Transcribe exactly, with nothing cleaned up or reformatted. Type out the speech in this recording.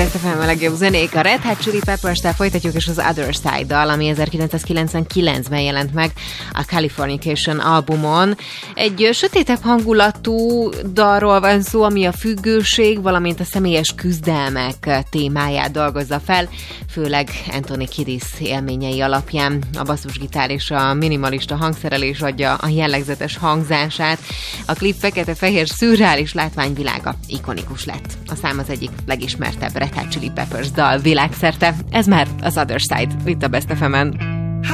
Best ef em a legjobb zenék. A Red Hot Chili Peppers-tel folytatjuk, és az Other Side-dal, ami ezerkilencszázkilencvenkilencben jelent meg a Californication albumon. Egy sötétebb hangulatú dalról van szó, ami a függőség, valamint a személyes küzdelmek témáját dolgozza fel, főleg Anthony Kiedis élményei alapján. A basszusgitár és a minimalista hangszerelés adja a jellegzetes hangzását. A klip fekete-fehér szürreális látványvilága ikonikus lett. A szám az egyik legismertebb Red Hot Chili Peppers dal világszerte. Ez már az Other Side, itt a Best ef emen.